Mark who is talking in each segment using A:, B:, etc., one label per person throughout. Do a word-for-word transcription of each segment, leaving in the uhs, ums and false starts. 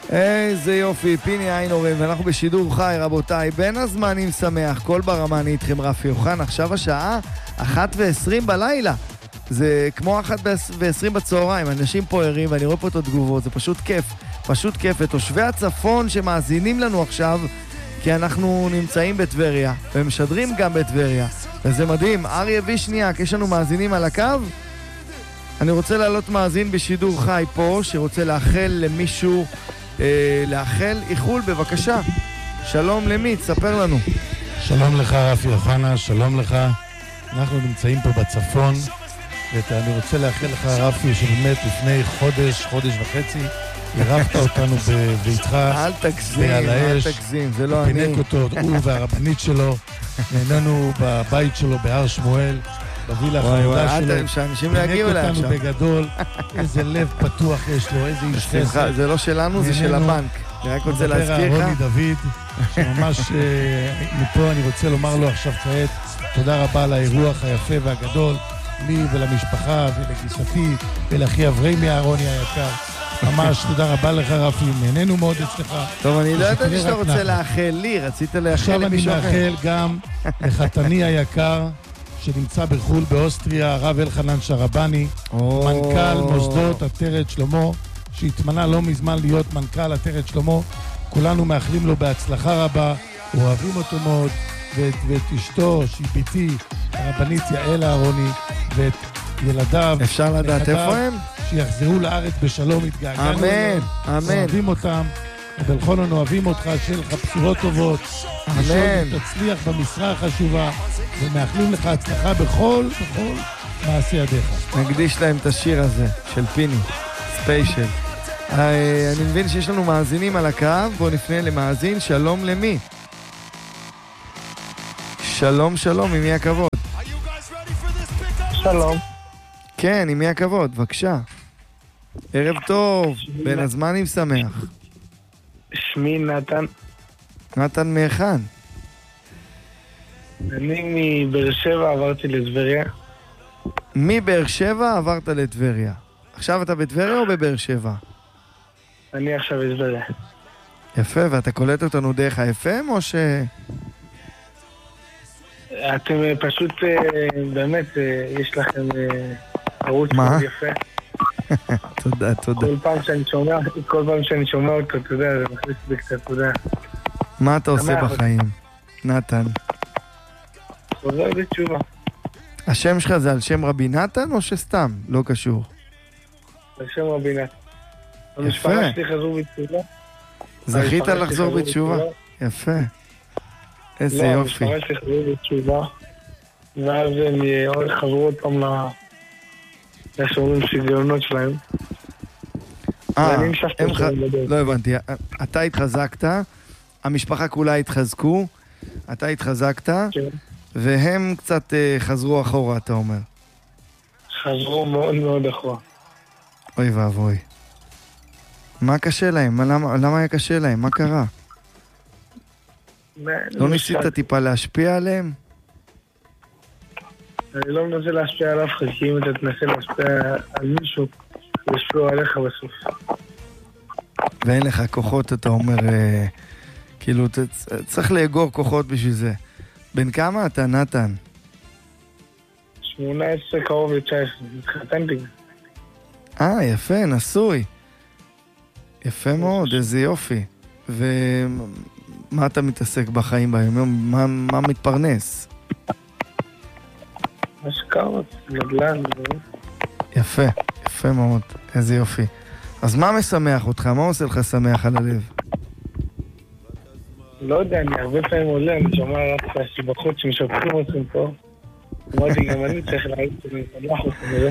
A: איזה יופי, פיני איינורם, ואנחנו בשידור חי, רבותיי, בין הזמנים שמח, כל ברמה, אני איתכם רפי אוחנה, עכשיו השעה אחת ועשרים בלילה, זה כמו אחת ועשרים בצהריים, אנשים פה ערים ואני רואה פה את התגובות, זה פשוט כיף, פשוט כיף, ותושבי הצפון שמאזינים לנו עכשיו, כי אנחנו נמצאים בטבריה, ומשדרים גם בטבריה, וזה מדהים, אריה וישניאק, יש לנו מאזינים על הקו? אני רוצה לעלות מאזין בשידור חי פה, שרוצה לאחל למישהו, אה, לאחל איחול, בבקשה. שלום למי, תספר לנו.
B: שלום לך רפי אוחנה, שלום לך. אנחנו נמצאים פה בצפון, ואני רוצה לאחל לך רפי, שבאמת לפני חודש, חודש וחצי, ערכת אותנו בביתך.
A: אל תגזים, אל תגזים, זה לא אני.
B: פינק אותו, הוא והרבנית שלו, נהננו בבית שלו בהר שמואל. בווילה החמודה שלו,
A: שאנשים להגיעו אליי עכשיו.
B: פינק אותנו בגדול, איזה לב פתוח יש לו, איזה איש חסד.
A: זה לא שלנו, זה של הבנק. אני רק רוצה להזכיר לך.
B: רוני דוד, שממש מפה אני רוצה לומר לו עכשיו כעת, תודה רבה על האירוח היפה והגדול, לי ולמשפחה ולגיסתי ולאחי אברמי אהרוני היקר. ממש תודה רבה לך רפי, נהנינו מאוד אצלך.
A: טוב, אני לא יודעת שאתה רוצה לאחל לי, רצית לאחל למישהו אחר.
B: עכשיו אני מאחל גם לחתני היקר, שנמצא בחול באוסטריה, הרב אלחנן שרבני, מנכ"ל מוסדות עטרת שלמה, שהתמנה לא מזמן להיות מנכ"ל עטרת שלמה. כולנו מאחלים לו בהצלחה רבה, אוהבים אותו מאוד, ואת, ואת אשתו, שהיא ביתי, הרבנית יעל אהרוני, ואת ילדיו.
A: אפשר לדעת איפה הם?
B: שיחזרו לארץ בשלום, התגעגענו אליהם.
A: אמן, אמן.
B: אוהבים אותם, ובלכונן אוהבים אותך, שיהיה לך בשורות טובות.
A: אמן.
B: תצליח במשרה החשובה, ומאחלים לך הצלחה בכל, בכל מעשי ידיך.
A: נקדיש להם את השיר הזה, של פיני, ספיישל. אני מבין שיש לנו מאזינים על הקו, בואו נפנה למאזין, שלום למי? שלום, שלום, עם מי הכבוד?
C: שלום.
A: כן, עם מי הכבוד, בבקשה. ערב טוב, בין הזמנים שמח.
C: שמי נתן.
A: נתן מאחן?
C: אני מבאר שבע עברתי לטבריה.
A: מבאר שבע עברת לטבריה. עכשיו אתה בטבריה או בבאר שבע?
C: אני עכשיו בטבריה.
A: יפה, ואתה קולט אותנו דרך ה-אף אם או ש...
C: אתם פשוט, באמת, יש לכם ערוץ מאוד יפה.
A: תודה, תודה.
C: כל פעם שאני שומע, כל פעם שאני שומע אותו, אתה יודע, זה מכניס בי קצת, אתה יודע.
A: מה אתה עושה בחיים, נתן?
C: חוזר בתשובה.
A: השם שלך זה על שם רבי נתן או שסתם? לא קשור.
C: על שם רבי נתן. המשפחה שלי חזרו בתשובה.
A: זכית לחזור בתשובה? יפה. איזה יופי.
C: לא, המשפחה שלי חזרו בתשובה, ואז הם חזרו עוד פעם לשומרים שגאונות שלהם.
A: אה, לא הבנתי. אתה התחזקת, המשפחה כולה התחזקו, אתה התחזקת, והם קצת חזרו אחורה, אתה אומר.
C: חזרו מאוד מאוד אחורה.
A: אוי ואבוי. מה קשה להם? למה, למה היה קשה להם? מה קרה? לא ניסית טיפה להשפיע עליהם?
C: אני לא מנסה להשפיע על אף אחד, כי אם אתה תנסה להשפיע על מישהו, ישפיעו עליך בסוף.
A: ואין לך כוחות, אתה אומר, כאילו, צריך לאגור כוחות בשביל זה. בן כמה אתה, נתן?
C: שמונה עשרה קרוב ל-תשע עשרה, התחתנתי.
A: אה, יפה, נשוי. יפה מאוד, איזה יופי. ומה אתה מתעסק בחיים ביום? מה, מה מתפרנס?
C: השקעות, נדל"ן.
A: יפה, יפה מאוד, איזה יופי. אז מה משמח אותך? מה עושה לך שמח על הלב?
C: לא יודע, אני הרבה פעמים עולה, אני שומע רק את השבחות שמשבחים אותם פה. אמרתי, גם אני צריך להעיד שאני משמח אותם, זה.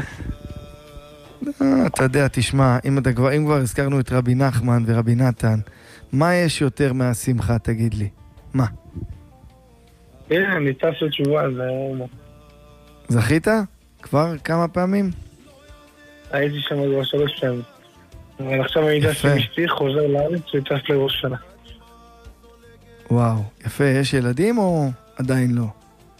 A: אתה יודע, תשמע, אם כבר הזכרנו את רבי נחמן ורבי נתן, מה יש יותר מהשמחה, תגיד לי? מה?
C: הנה, אני טס לתשובה, זה...
A: זכית? כבר כמה פעמים?
C: הייתי שם כבר שלוש פעמים. אבל עכשיו אני טס למשתי, חוזר לארץ וטס לראש שנה.
A: וואו, יפה. יש ילדים או עדיין לא?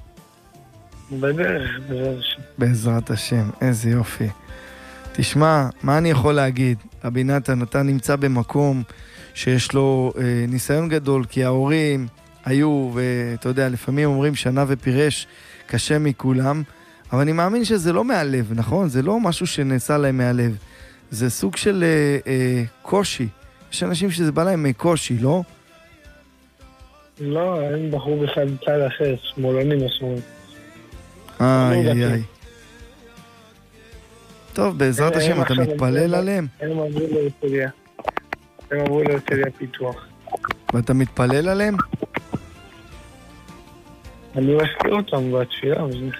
C: בדרך, בעזרת השם.
A: בעזרת השם, איזה יופי. תשמע, מה אני יכול להגיד? רבי נתן, אתה נמצא במקום שיש לו אה, ניסיון גדול, כי ההורים היו, ואתה יודע, לפעמים אומרים שנה ופירש קשה מכולם, אבל אני מאמין שזה לא מהלב, נכון? זה לא משהו שנעשה להם מהלב. זה סוג של אה, אה, קושי. יש אנשים שזה בא להם מקושי, לא?
C: לא, הם בחרו בכלל צד אחר, שמאלנים משמעון.
A: איי, איי, איי. טוב, בעזרת השם, אתה מתפלל עליהם?
C: הם עברו להרצליה. הם עברו להרצליה פיתוח.
A: ואתה מתפלל עליהם?
C: אני מזכיר אותם בתפילה.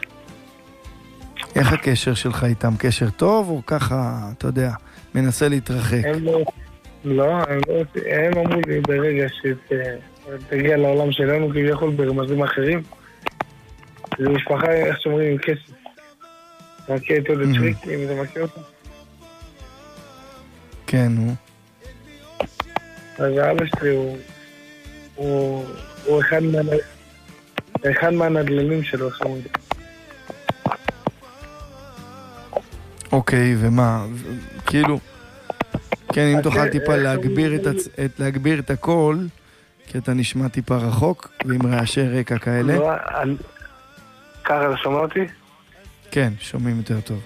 A: איך הקשר שלך איתם? קשר טוב או ככה, אתה יודע, מנסה להתרחק?
C: הם לא, לא, הם, לא, הם אמרו לי ברגע שתגיע לעולם שלנו כביכול ברמזים אחרים. זו משפחה, איך שאומרים, עם כסף. מכיר את יהודה צ'ריק, אם אתה מכיר אותה?
A: כן, נו.
C: אז האבא שלי הוא... הוא... הוא אחד מה... אחד מהנדלנים שלו, איך שאומרים.
A: אוקיי, ומה? כאילו... כן, אם תוכל טיפה להגביר את, הצ... את, להגביר את הקול, כי אתה נשמע טיפה רחוק, ועם רעשי רקע כאלה.
C: לא, אני... ככה אתה שומע אותי?
A: כן, שומעים יותר טוב.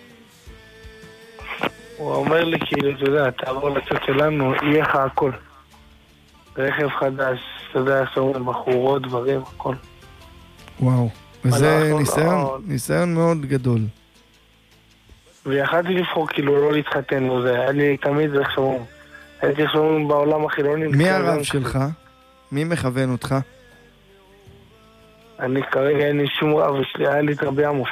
C: הוא אומר לי, כאילו, אתה יודע, תעבור לצד שלנו, יהיה לך הכל. רכב חדש, אתה יודע, שאומרים, בחורות, דברים, הכל.
A: וואו, וזה ניסיון, ניסיון מאוד גדול.
C: ויכלתי לבחור, כאילו, לא להתחתן, וזה היה לי תמיד, איך שאומרים. הייתי שאומרים בעולם החילוני.
A: מי הרב שלך? מי מכוון אותך?
C: אני כרגע אין לי שום רב, היה לי את רבי עמוס.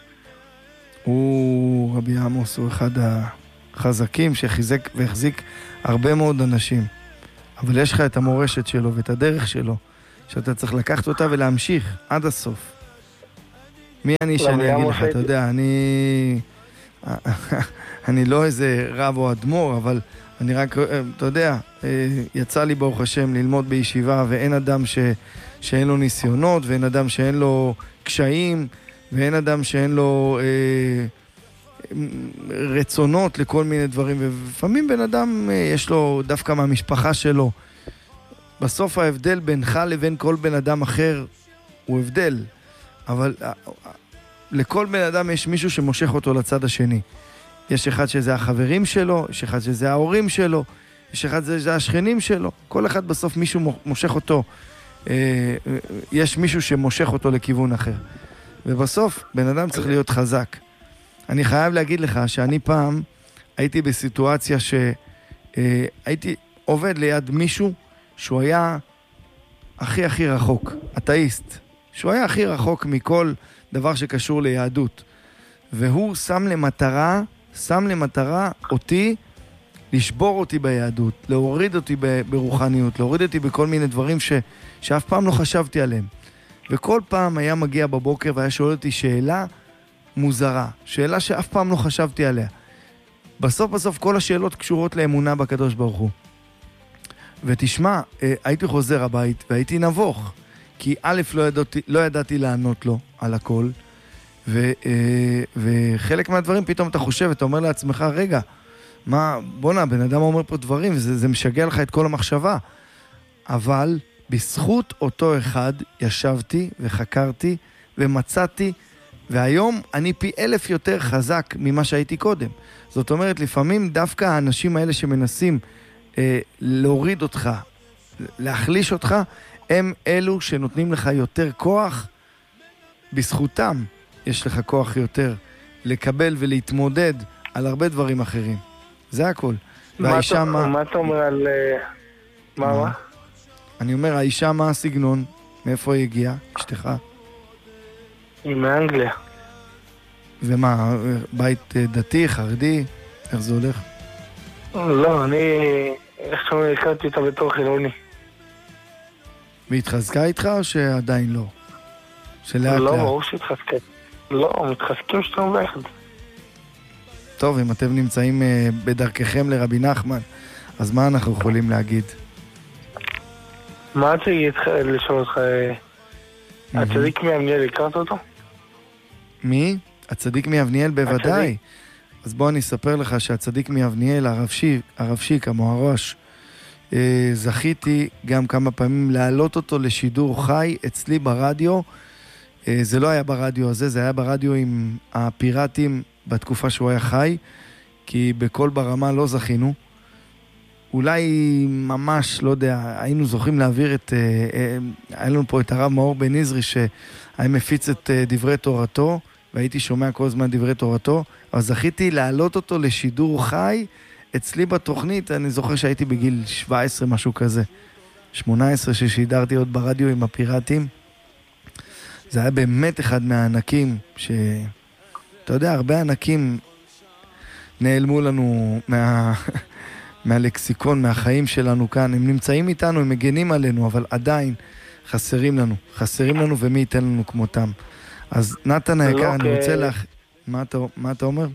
A: הוא, רבי עמוס, הוא אחד החזקים שחיזק והחזיק הרבה מאוד אנשים. אבל יש לך את המורשת שלו ואת הדרך שלו, שאתה צריך לקחת אותה ולהמשיך עד הסוף. מי אני שאני אגיד לך, אתה יודע, אני... אני לא איזה רב או אדמו"ר, אבל אני רק, אתה יודע, יצא לי ברוך השם ללמוד בישיבה, ואין אדם ש... שאין לו ניסיונות, ואין אדם שאין לו קשיים, ואין אדם שאין לו אה, רצונות לכל מיני דברים, ולפעמים בן אדם אה, יש לו דווקא מהמשפחה שלו. בסוף ההבדל בינך לבין כל בן אדם אחר הוא הבדל, אבל אה, לכל בן אדם יש מישהו שמושך אותו לצד השני. יש אחד שזה החברים שלו, יש אחד שזה ההורים שלו, יש אחד שזה השכנים שלו, כל אחד בסוף מישהו מושך אותו, אה, יש מישהו שמושך אותו לכיוון אחר. ובסוף, בן אדם צריך להיות חזק. אני חייב להגיד לך שאני פעם הייתי בסיטואציה שהייתי עובד ליד מישהו שהוא היה הכי הכי רחוק, אתאיסט, שהוא היה הכי רחוק מכל דבר שקשור ליהדות. והוא שם למטרה, שם למטרה אותי, לשבור אותי ביהדות, להוריד אותי ברוחניות, להוריד אותי בכל מיני דברים ש, שאף פעם לא חשבתי עליהם. וכל פעם היה מגיע בבוקר והיה שואל אותי שאלה מוזרה, שאלה שאף פעם לא חשבתי עליה. בסוף בסוף כל השאלות קשורות לאמונה בקדוש ברוך הוא. ותשמע, הייתי חוזר הבית והייתי נבוך, כי א' לא ידעתי, לא ידעתי לענות לו על הכל, ו, וחלק מהדברים פתאום אתה חושב, אתה אומר לעצמך, רגע, מה, בונה, בן אדם אומר פה דברים, וזה זה משגע לך את כל המחשבה. אבל בזכות אותו אחד ישבתי וחקרתי ומצאתי, והיום אני פי אלף יותר חזק ממה שהייתי קודם. זאת אומרת, לפעמים דווקא האנשים האלה שמנסים אה, להוריד אותך, להחליש אותך, הם אלו שנותנים לך יותר כוח. בזכותם יש לך כוח יותר לקבל ולהתמודד על הרבה דברים אחרים. זה הכל. והאישה מה...
C: מה אתה אומר על... מה מה?
A: אני אומר, האישה מה הסגנון? מאיפה היא הגיעה? אשתך?
C: היא מאנגליה.
A: ומה, בית דתי, חרדי? איך זה הולך?
C: לא, אני... איך שאומר, הכרתי אותה בתור חילוני.
A: והתחזקה איתך או שעדיין לא? שלאט
C: לא,
A: לאט?
C: ברור שהתחזקה. לא, מתחזקים שאתם ביחד.
A: טוב, אם אתם נמצאים בדרככם לרבי נחמן, אז מה אנחנו יכולים להגיד?
C: מה רציתי לשאול אותך? הצדיק מאבניאל, הכרת אותו?
A: מי? הצדיק מאבניאל בוודאי. אז בוא אני אספר לך שהצדיק מאבניאל, הרב שיק, הרב שיק, המוהר"ש, זכיתי גם כמה פעמים להעלות אותו לשידור חי אצלי ברדיו. זה לא היה ברדיו הזה, זה היה ברדיו עם הפיראטים בתקופה שהוא היה חי, כי בכל ברמה לא זכינו. אולי ממש, לא יודע, היינו זוכים להעביר את, היה לנו פה את הרב מאור בן עזרי, שהיה מפיץ את דברי תורתו, והייתי שומע כל הזמן דברי תורתו, אבל זכיתי להעלות אותו לשידור חי, אצלי בתוכנית, אני זוכר שהייתי בגיל שבע עשרה, משהו כזה, שמונה עשרה, ששידרתי עוד ברדיו עם הפיראטים. זה היה באמת אחד מהענקים, שאתה יודע, הרבה ענקים נעלמו לנו מה... מהלקסיקון, מהחיים שלנו כאן. הם נמצאים איתנו, הם מגנים עלינו, אבל עדיין חסרים לנו. חסרים לנו ומי ייתן לנו כמותם. אז נתן היקר, אני רוצה לך... מה אתה, מה אתה אומר?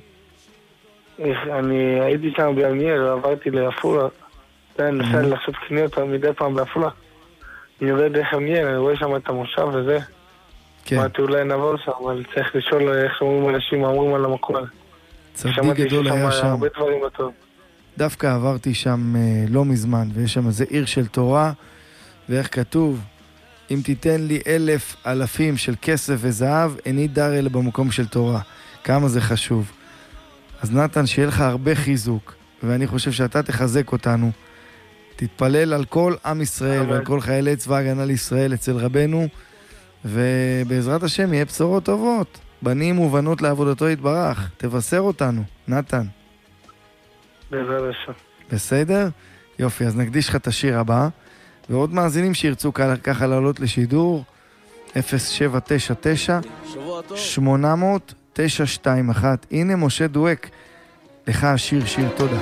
C: אני הייתי שם בימיר, עברתי לעפולה. אני נוסע לעשות קניות מדי פעם בעפולה. אני עובד דרך ימיר, אני רואה שם את המושב וזה. אמרתי אולי נעבור שם, אבל צריך לשאול איך אומרים אנשים, אומרים על המקום.
A: צדיק גדול היה שם.
C: הרבה דברים בטוב.
A: דווקא עברתי שם אה, לא מזמן, ויש שם איזה עיר של תורה, ואיך כתוב, אם תיתן לי אלף אלפים של כסף וזהב, איני דר אלה במקום של תורה. כמה זה חשוב. אז נתן, שיהיה לך הרבה חיזוק, ואני חושב שאתה תחזק אותנו. תתפלל על כל עם ישראל, ועל כל חיילי צבא הגנה לישראל אצל רבנו, ובעזרת השם יהיה בשורות טובות. בנים ובנות לעבודתו יתברך. תבשר אותנו, נתן.
C: בעזרת השם.
A: בסדר? יופי, אז נקדיש לך את השיר הבא, ועוד מאזינים שירצו ככה לעלות לשידור, אפס שבע תשע תשע שמונה אפס אפס תשע שתיים אחת. הנה משה דואק, לך השיר, שיר תודה.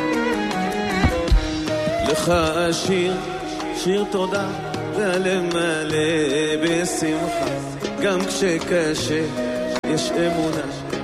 D: לך השיר, שיר תודה, והלב מלא בשמחה, גם כשקשה יש אמונה